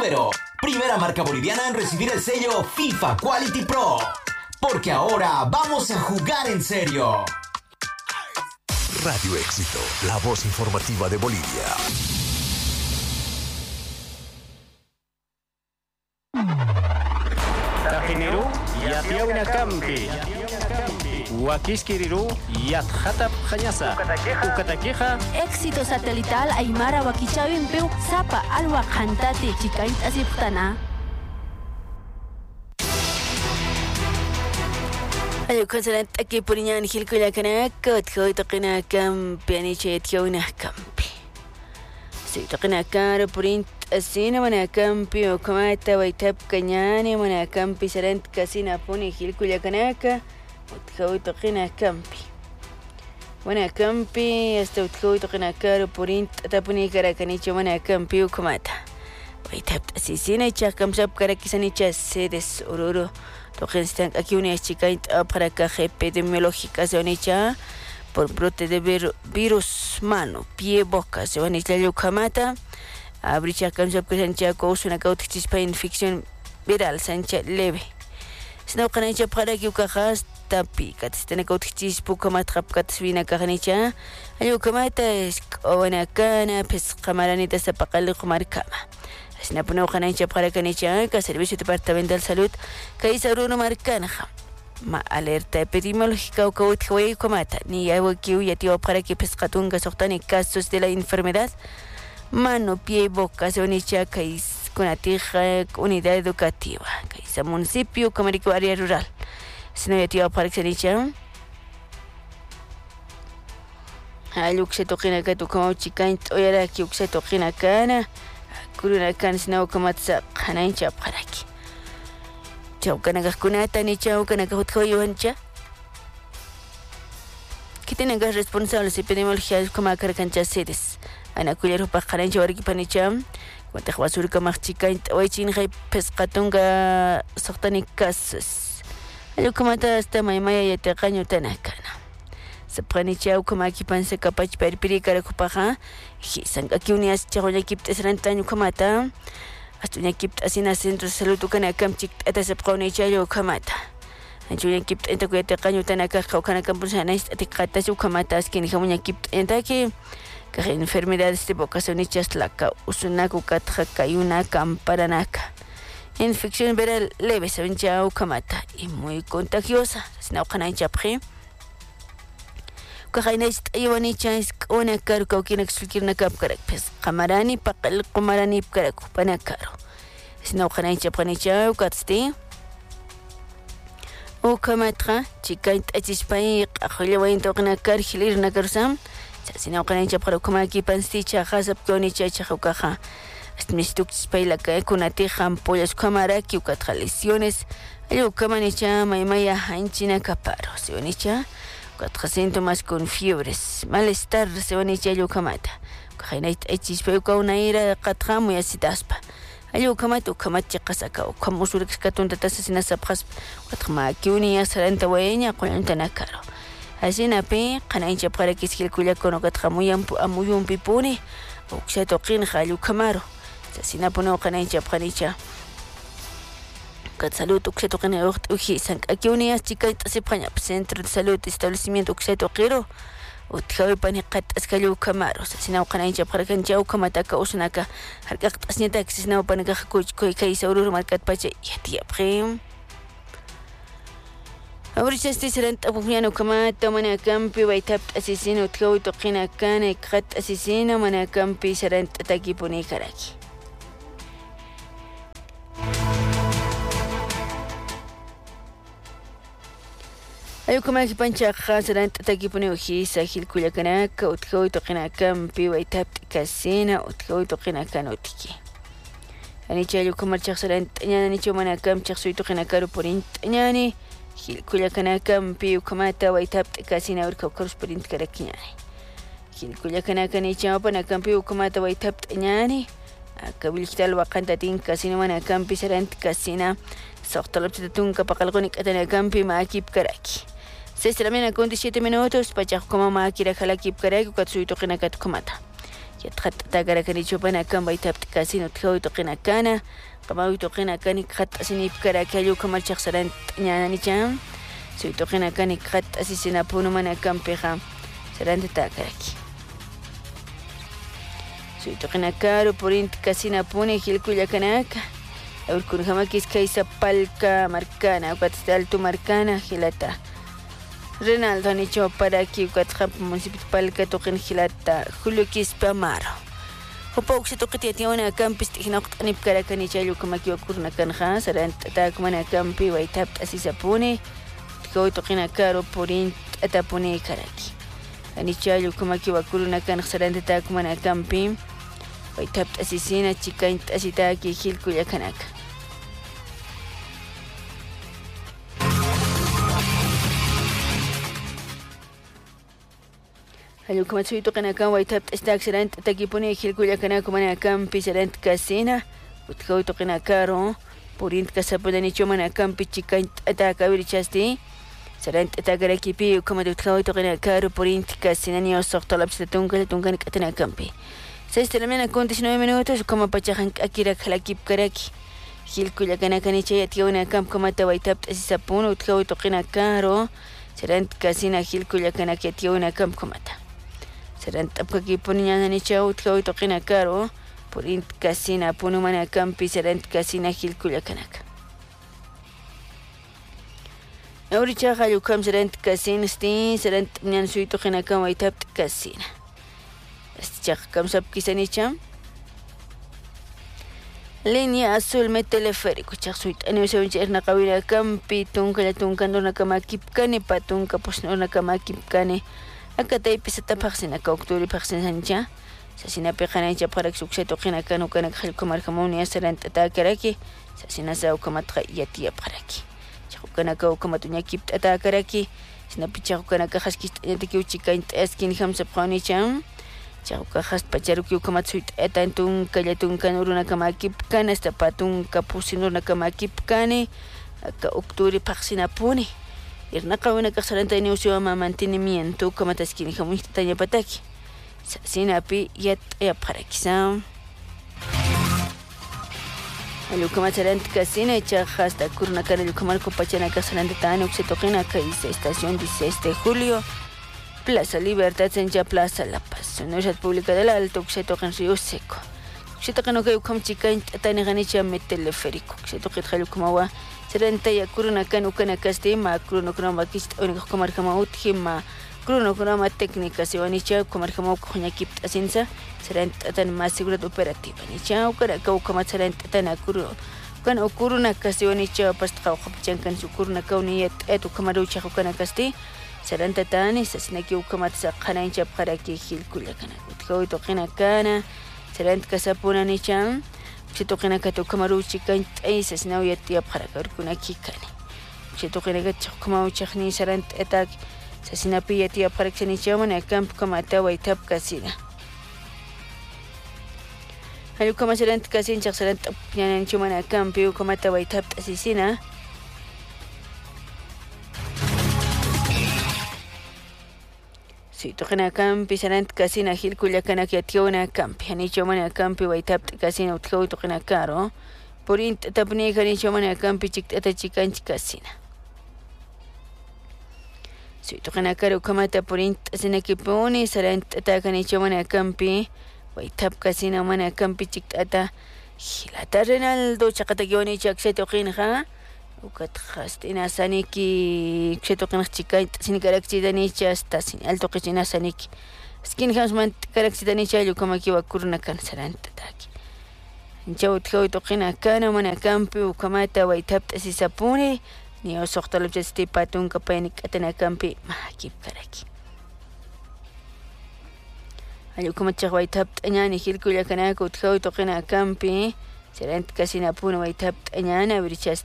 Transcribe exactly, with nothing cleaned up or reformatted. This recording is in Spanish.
Ibero, primera marca boliviana en recibir el sello FIFA Quality Pro. Porque ahora vamos a jugar en serio. Radio Éxito, la voz informativa de Bolivia. Tajineru, Yatiauna Campi. Huaquiskiriru, Yatjatap Jañasa. Ucataqueja. Éxito satelital Aymara Huaquichawin Peu, Zapa Alwa Cantate, Chicaint Aziptana. Ayo konsalat aquí por ñan hilkuya kana kot ko taqina kam pianiche tiona kampi. Si taqina kar print asina mana kampi o kamata waitab kanyani mana kampi sarant kasina puni hilkuya kana ka utko taqina kampi. Mana kampi hasta utko taqina kar print tapuni kara kaniche mana kampi o kamata. Waitab asisina chakam sab kara kisani chasedes ororo. Toquen están aquí una chica para que epidemiológica se van a echar por brote de virus mano, pie, boca, se van a echar leucamata, abricha cansa que se encha con una cautitis para infección viral, se encha leve. Si no can encha para que ucajas tapi, que te estén cautitis poco más rápido que te vina carnicha, leucamata es una cana, pues camaranita se paga el comarcama. Sinapuna kanancha para kanicha ka Servicio Departamental de Salud ka isaruno marcanja ma alerta epidemiológica o cautjue comata ni agua que ya tío para que pescatunga soxtane casos de la enfermedad mano pie y boca se unicha ka is con atija unidad educativa ka isa municipio comérico área rural sino ya tío para que nicha aluk se toquina ka tu como chicain oyara que se toquina kana Kuruna kan sinaw kamatsa kanain chap karaki. Chau kana kunata ni chau kana kahutkoyuancha. Que tienen que responsables epidemiológicos como carcancha sedes. Ana kulero pa karancha warki panicham. Cuenta basura kama chica oichin hay pescatunga soxtani casos. Ayo kamata hasta maimaya ya te caño tanakana. Se pranichau como aquí panse capaz per pirikara kupaja. Hisan aquí unias chagonya kipt esrantaño kamata. Hasta una kipt asina centro de salud kana kamchik ata se pranichau yo kamata. Anjunya kipt enta kuyate caño tanaka kana kampusana atikata su kamata skin hamunya kipt enta que que enfermedades de vocación hechas la usunaku katja kayuna kamparanaka. Infección viral leve se venchau kamata y muy contagiosa. Sina kana chapre. Kahainais ayawani chais una caro que explicar una cap carak pes camarani pakal kumarani carak pana caro sino khanai chapani chau katsti o kamatra chikai atispai akhlawain tokna kar khilir na karsam sino khanai chaparo kumaki pansti cha khasab koni cha cha khaha astmistuk spai la ka kunati khampollas kamara ki ukatra lesiones ayo kamani cha maimaya hanchina kaparo sionicha cuatro síntomas con fiebres, malestar, se van a echar yo kamata. Kainait echis peu ka una ira katramu ya sitaspa. Ayo kamata kamat chakasaka o kamusur katun tatasina sapras. Katrama kiuni ya saranta waenya con antanakaro. Así na pe kanaincha para que skil kuya kono katramu yampu amuyun pipuni. O ksato kin khalu kamaro. Así na pono kanaincha pranicha. Salud uxeto que ne uji san aquí unías chica se paña centro de salud establecimiento uxeto quiero utjawi pani qat askalu kamaros sinaw qanaincha para kan jaw kamata ka usnaka harqaq asnita sinaw pani ka kuch koy kay saurur markat pache yati aprim Ahorita este serán tabuñano kamata mana campi baitap asesino utjawi toqina kana qat asesino mana campi serán tataki poni karaki Ayo kuma ki pancha khasaran tataki pone uhi sahil kulakana ka utkawi toqina kampi waitap kasina utkawi toqina kanotiki ani chayo kuma chaksaran tanyana ni chomana kam chaksui toqina karu porin tanyani hil kulakana kampi ukamata waitap kasina urka karus porin karakinyani hil kulakana kani chamapana kampi ukamata waitap tanyani akabil kital waqanta tin kasina mana kampi saran kasina soqtalab tatun ka paqalqoni katana kampi ma akib karaki seis de la mañana con diecisiete minutos, Pachaco como máquina jala kip karek, Katsuito Kinakato Komata. yathat tagara kani chopana kan baitap kasino thawi to qina kana qamawi to qina kani khat asini kara kayu kamar chaksaran nyana ni cham sui to qina kani khat asisina puno mana kan peha saran takaraki sui to qina karo porint kasina pune hilku yakanaka aur kun hamakis kaisa palka marcana ukatstal tu marcana hilata Renaldo ni cho para ki ukatkhap municipal ka to kin hilata Julio Quispe Amaro Hopok se to kiti tiona campis tinok anip kara kani chayo kamaki okurna kan ha saran ta kumana campi wa tap asisapune ko to kina karo porin atapune karaki ani chayo kamaki okurna kan saran ta kumana campi wa tap asisina chikain asita ki hilku yakanaka Hayo kama tsuito kana kan waitap stak serant takipone hilkuya kana kumana kan piserant kasina utkau to kana karo porint kasapodani chomana kan pichikan ataka virichasti serant atakara kipi kama utkau to kana karo porint kasina ni osoktalap setunga tungan katana kampi seis de la mañana con diecinueve minutos como pachajan akira khalakip karaki hilkuya kana kanicha yationa kam kama tawaitap asisapuno utkau to kana karo serant kasina hilkuya kana ketiona kam kamata Serán tapkaki poniñana ni chau tkau to qina karo porint kasina punu mana campi serán kasina hilkuya kanaka Auricha hayu kam serán kasina sti serán nyan suito qina kam waitap kasina Stichak kam sap kisani cham Línea azul me teleférico chak suit ani se uncher na kawina campi tunka tunka na kamakip kani patunka posno na kamakip kani Akatay pisata paksina ka okturi paksina niya sa sinapikana niya para sukseto kinakano ka naghalkumar kamuni asaran tatakaraki sa sinasaw kamatra iyatiya paraki chako ka nakaw kamatunya kip tatakaraki sinapichako ka nakahaskist yatikiw chikain taskin hamsap kani cham chako ka hast pacharukiw kamatsuit etantun kalyatun kanuro na kamakip kan hasta patun kapusinur na kamakip kani ka okturi paksina puni Irnaka una kasaranta ni usio ama mantenimiento kama taskini hamuita tanya pataki. Sina pi yat ya parakisa. Alu kama taranta kasina echa hasta kurna kana alu kama kopachana kasaranta tani uksitokina kaisa estación dieciséis de julio. Plaza Libertad senja Plaza La Paz. Universidad Pública del Alto uksitokan Río Seco. Uksitokan okay ukam chikain tani ganicha me teleférico. Uksitokit halu kama wa Serenta ya kuruna kan ukana kasti ma kruno krama kist onik kamar kama uthi ma kruno krama técnica se wanicha kamar kama kunya kip asinsa serenta tan más seguridad operativa ni cha ukara ka ukama serenta tan akuru kan ukuruna kasti wanicha pasta khapchan kan sukuruna kauniyat etu kamar ucha ukana kasti serenta tan sasna ki ukama tsa khana incha paraki hil kulakana utkawi to qina kana serenta kasapuna ni cha Chitokina kato kamaru chikan taisas na uyati apharakar kuna kikani. Chitokina kato kamaru chakni sarant etak sasinapi yati apharakani chaman akamp kamata waitap kasina. Halu kama sarant kasin chak sarant apyanan chaman akampi kamata waitap asisina. Tokena campi serant kasina hilkuya kana kiationa campi ani chomana campi waitap kasina utkau tokena karo porint tapni kani chomana campi chiktata chikan kasina si tokena karo kamata porint asina kiponi serant atakani chomana campi waitap kasina mana campi chiktata hilata Renaldo chakata gioni chakse tokinha ukat khastina saniki kshetokina chikait sin karaksidani chasta sin alto kishina saniki skin hasman karaksidani chayo kama kiwa kurna kan saranta taki inchaw tkaw tokina kana mana kampi ukamata waitap asisapuni ni osoktalab jasti patun kapanik atana kampi mahakip karaki ayo kama chak waitap anyani hilkuya kana ko tkaw tokina kampi serant kasina puna waitap anyana birichas